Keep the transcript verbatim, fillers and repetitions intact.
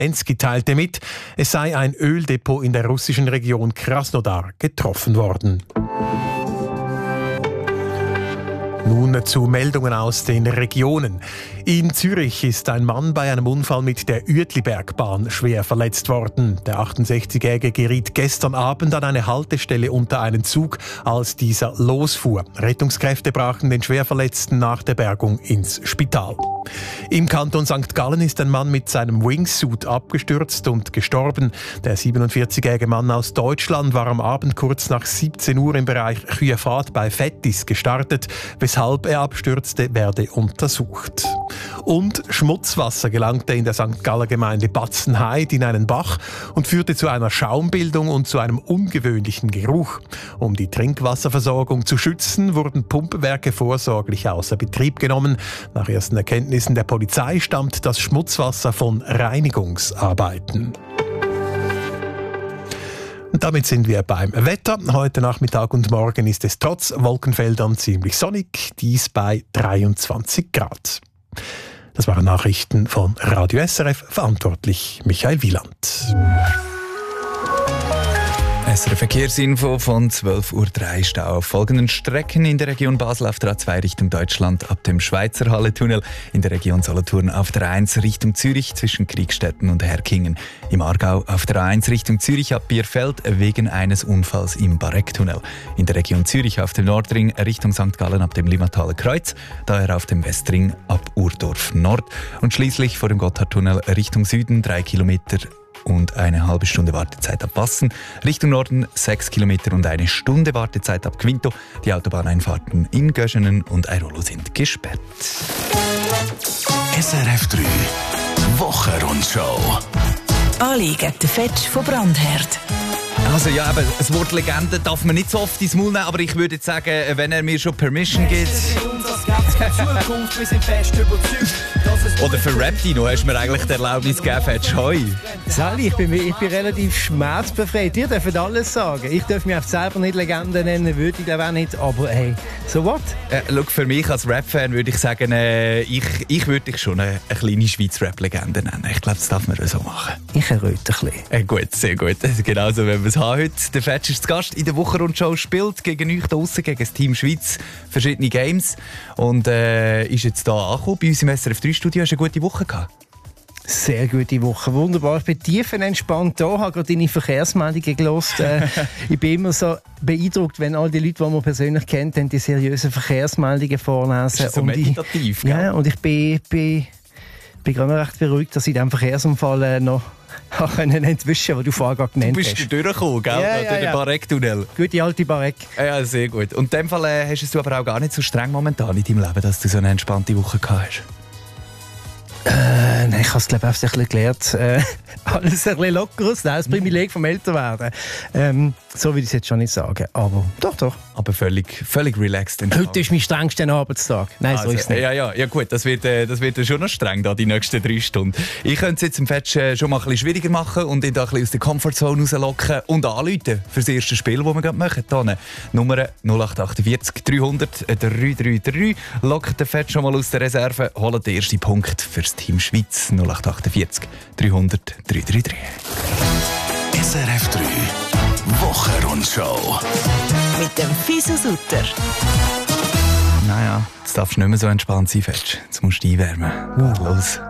Zelensky teilte mit, es sei ein Öldepot in der russischen Region Krasnodar getroffen worden. Nun zu Meldungen aus den Regionen. In Zürich ist ein Mann bei einem Unfall mit der Uetlibergbahn schwer verletzt worden. Der achtundsechzigjährige geriet gestern Abend an eine Haltestelle unter einen Zug, als dieser losfuhr. Rettungskräfte brachten den Schwerverletzten nach der Bergung ins Spital. Im Kanton Sankt Gallen ist ein Mann mit seinem Wingsuit abgestürzt und gestorben. Der siebenundvierzigjährige Mann aus Deutschland war am Abend kurz nach siebzehn Uhr im Bereich Chüefat bei Vettis gestartet. Weshalb er abstürzte, werde untersucht. Und Schmutzwasser gelangte in der Sankt Galler Gemeinde Batzenheid in einen Bach und führte zu einer Schaumbildung und zu einem ungewöhnlichen Geruch. Um die Trinkwasserversorgung zu schützen, wurden Pumpwerke vorsorglich außer Betrieb genommen. Nach ersten Erkenntnissen der Polizei stammt das Schmutzwasser von Reinigungsarbeiten. Und damit sind wir beim Wetter. Heute Nachmittag und morgen ist es trotz Wolkenfeldern ziemlich sonnig, dies bei dreiundzwanzig Grad. Das waren Nachrichten von Radio S R F, verantwortlich Michael Wieland. S R F-Verkehrsinfo von zwölf Uhr drei. Stau auf folgenden Strecken in der Region Basel auf der A zwei Richtung Deutschland ab dem Schweizer Halletunnel, in der Region Solothurn auf der A eins Richtung Zürich zwischen Kriegstetten und Herkingen, im Aargau auf der A eins Richtung Zürich ab Bierfeld wegen eines Unfalls im Barecktunnel, in der Region Zürich auf dem Nordring Richtung Sankt Gallen ab dem Limmataler Kreuz, daher auf dem Westring ab Urdorf Nord und schließlich vor dem Gotthardtunnel Richtung Süden drei Kilometer und eine halbe Stunde Wartezeit ab Bassen. Richtung Norden sechs Kilometer und eine Stunde Wartezeit ab Quinto. Die Autobahneinfahrten in Göschenen und Airolo sind gesperrt. S R F drei Wochenrundschau. Anliegen der Fetsch von Brandherd. Also ja, aber das Wort Legende darf man nicht so oft ins Maul nehmen, aber ich würde jetzt sagen, wenn er mir schon Permission gibt. Oder für Rap-Dino hast du mir eigentlich die Erlaubnis gegeben, Fetsch. Hoi. Sally, ich bin, ich bin relativ schmerzbefreit. Ihr dürft alles sagen. Ich darf mich auch selber nicht Legende nennen, würde ich glaube auch nicht. Aber hey, so what? Äh, look, für mich als Rap-Fan würde ich sagen, äh, ich, ich würde dich schon eine, eine kleine Schweiz-Rap-Legende nennen. Ich glaube, das darf man so machen. Ich erröte ein bisschen. Äh, gut, sehr gut. Genauso wenn wir es haben heute. Der Fetsch ist zu Gast in der Wochenrundschau, spielt gegen euch da draussen, gegen das Team Schweiz, verschiedene Games. Und äh, ist jetzt hier angekommen bei uns im S R F drei Studio. Hast du eine gute Woche gehabt? Sehr gute Woche, wunderbar. Ich bin tiefenentspannt da, habe gerade deine Verkehrsmeldungen gehört. äh, ich bin immer so beeindruckt, wenn all die Leute, die man persönlich kennt, die seriösen Verkehrsmeldungen vorlesen. Das ist so und meditativ, ich, gell? Ja, und ich bin, bin, bin gerade noch recht beruhigt, dass ich den Verkehrsunfall äh, noch können entwischen, den du vorher gerade genannt hast. Du bist durchgekommen, gell? Ja, Durch ja, den ja. Bareck-Tunnel. Gute alte Bareck. Ja, sehr gut. Und in dem Fall äh, hast du aber auch gar nicht so streng momentan in deinem Leben, dass du so eine entspannte Woche gehabt hast. Äh, nein, ich habe es glaube ich ein bisschen gelernt. Äh, alles ein bisschen lockeres, das Privileg vom Älterwerden. Ähm, so würde ich es jetzt schon nicht sagen, aber doch, doch. Aber völlig, völlig relaxed. Heute ist mein strengster Arbeitstag. Nein, also, so ist es nicht. Ja, ja, ja gut, das wird, äh, das wird schon noch streng, da, die nächsten drei Stunden. Ich könnte es jetzt im Fetch äh, schon mal ein bisschen schwieriger machen und ihn da ein bisschen aus der Comfortzone rauslocken und anrufen für das erste Spiel, das wir gerade machen. Hier, Nummer null acht acht vier dreihundert drei drei drei. Lockt den Fetch schon mal aus der Reserve, holt den ersten Punkt für das Team Schweiz. null acht acht vier dreihundert drei drei drei. S R F drei Wochenrundschau. Mit dem Fiso Sutter. Naja, jetzt darfst du nicht mehr so entspannt sein, Fetch. Jetzt musst du einwärmen. Uh. Los.